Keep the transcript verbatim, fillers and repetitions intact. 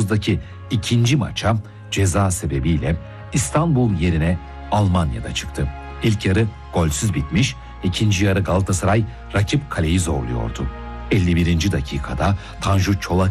dokuzdaki ikinci maça ceza sebebiyle İstanbul yerine Almanya'da çıktı. İlk yarı golsüz bitmiş, ikinci yarı Galatasaray rakip kaleyi zorluyordu. elli birinci dakikada Tanju Çolak